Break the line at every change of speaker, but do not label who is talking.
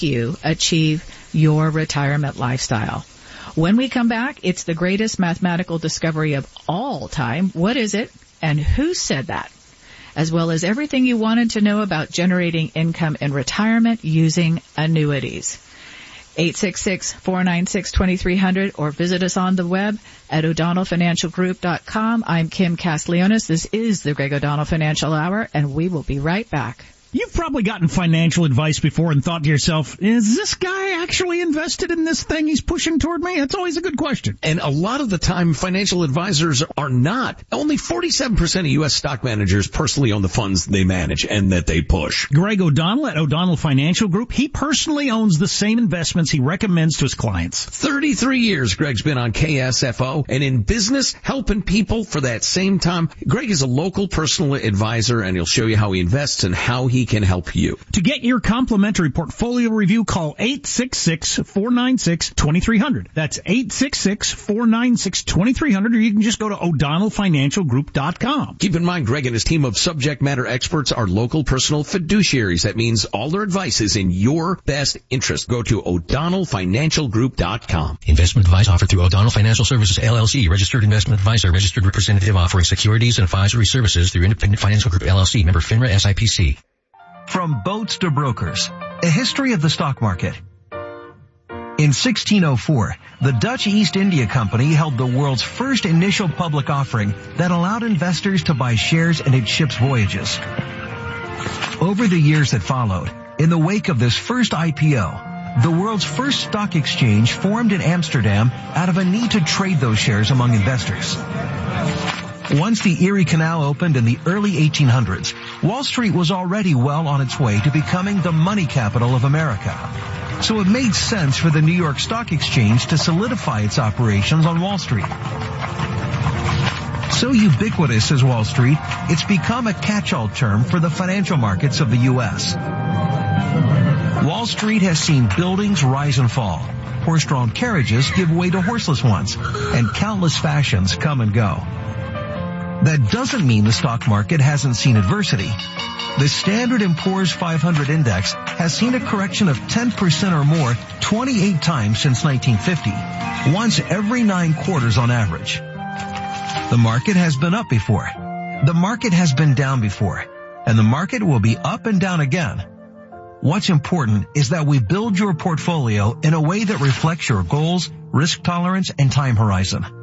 you achieve your retirement lifestyle. When we come back, it's the greatest mathematical discovery of all time. What is it, and who said that? As well as everything you wanted to know about generating income in retirement using annuities. 866-496-2300 or visit us on the web at o'donnellfinancialgroup.com. I'm Kim Castellanos. This is the Greg O'Donnell Financial Hour, and we will be right back.
You've probably gotten financial advice before and thought to yourself, is this guy actually invested in this thing he's pushing toward me? That's always a good question.
And a lot of the time, financial advisors are not. Only 47% of U.S. stock managers personally own the funds they manage and that they push.
Greg O'Donnell at O'Donnell Financial Group, he personally owns the same investments he recommends to his clients.
33 years Greg's been on KSFO and in business, helping people for that same time. Greg is a local personal advisor, and he'll show you how he invests and how he can help you.
To get your complimentary portfolio review, call 866-496-2300. That's 866-496-2300, or you can just go to o'donnellfinancialgroup.com.
Keep in mind, Greg and his team of subject matter experts are local personal fiduciaries. That means all their advice is in your best interest. Go to o'donnellfinancialgroup.com.
Investment advice offered through O'Donnell Financial Services, LLC, registered investment advisor, registered representative offering securities and advisory services through Independent Financial Group, LLC, member FINRA SIPC.
From boats to brokers, a history of the stock market. In 1604, the Dutch East India Company held the world's first initial public offering that allowed investors to buy shares in its ships' voyages. Over the years that followed, in the wake of this first IPO, the world's first stock exchange formed in Amsterdam out of a need to trade those shares among investors. Once the Erie Canal opened in the early 1800s, Wall Street was already well on its way to becoming the money capital of America. So it made sense for the New York Stock Exchange to solidify its operations on Wall Street. So ubiquitous is Wall Street, it's become a catch-all term for the financial markets of the U.S. Wall Street has seen buildings rise and fall, horse-drawn carriages give way to horseless ones, and countless fashions come and go. That doesn't mean the stock market hasn't seen adversity. The Standard & Poor's 500 index has seen a correction of 10% or more 28 times since 1950, once every 9 quarters on average. The market has been up before. The market has been down before. And the market will be up and down again. What's important is that we build your portfolio in a way that reflects your goals, risk tolerance, and time horizon.